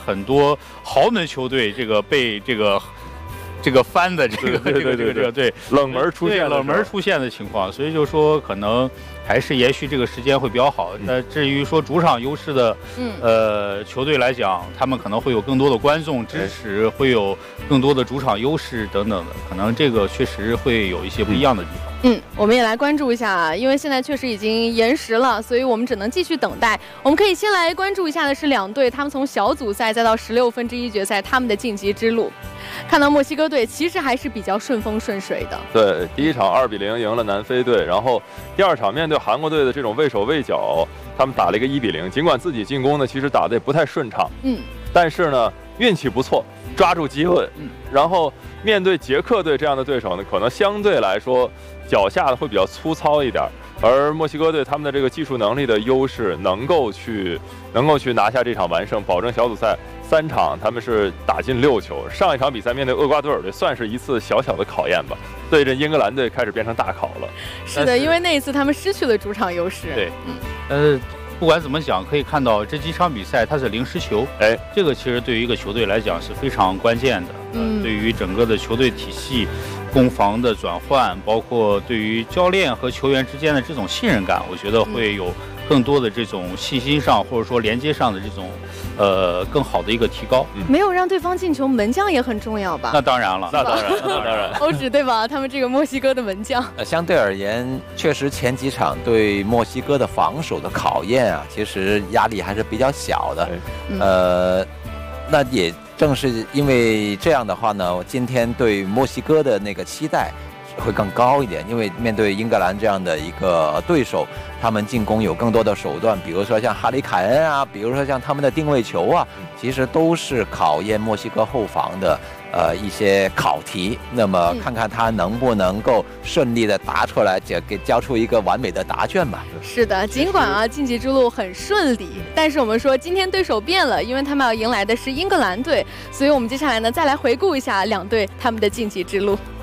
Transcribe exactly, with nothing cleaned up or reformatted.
很多豪门球队这个被这个。这个翻的这个这个这个这个对冷门出现冷门出现的情况，所以就说可能还是延续这个时间会比较好。那至于说主场优势的呃球队来讲，他们可能会有更多的观众支持，会有更多的主场优势等等的，可能这个确实会有一些不一样的地方。 嗯，我们也来关注一下啊，因为现在确实已经延时了，所以我们只能继续等待。我们可以先来关注一下的是两队，他们从小组赛再到十六分之一决赛，他们的晋级之路。看到墨西哥队其实还是比较顺风顺水的。 对，第一场二比零赢了南非队，然后第二场面对韩国队的这种畏手畏脚，他们打了一个一比零。尽管自己进攻呢，其实打得也不太顺畅， 嗯， 但是呢，运气不错，抓住机会。嗯，然后面对捷克队这样的对手呢，可能相对来说脚下的会比较粗糙一点。而墨西哥队他们的这个技术能力的优势，能够去能够去拿下这场完胜，保证小组赛三场他们是打进六球。上一场比赛面对厄瓜多尔队，算是一次小小的考验吧。对阵英格兰队开始变成大考了。 是的，因为那一次他们失去了主场优势。 对，嗯，呃，不管怎么讲，可以看到这几场比赛它是零失球， 哎， 这个其实对于一个球队来讲是非常关键的。嗯，呃、对于整个的球队体系。攻防的转换，包括对于教练和球员之间的这种信任感，我觉得会有更多的这种信心上或者说连接上的这种，呃，更好的一个提高。 嗯、没有让对方进球，门将也很重要吧？ 那当然了， 那当然，那当然。 欧指对吧？他们这个墨西哥的门将， 呃，相对而言，确实前几场对墨西哥的防守的考验啊，其实压力还是比较小的。嗯、呃，那也。正是因为这样的话呢，今天对墨西哥的那个期待会更高一点，因为面对英格兰这样的一个对手，他们进攻有更多的手段，比如说像哈里凯恩啊，比如说像他们的定位球啊，其实都是考验墨西哥后防的呃一些考题。那么看看他能不能够顺利的答出来，给给交出一个完美的答卷吧。 是的，尽管啊晋级之路很顺利，但是我们说今天对手变了，因为他们要迎来的是英格兰队，所以我们接下来呢再来回顾一下两队他们的晋级之路。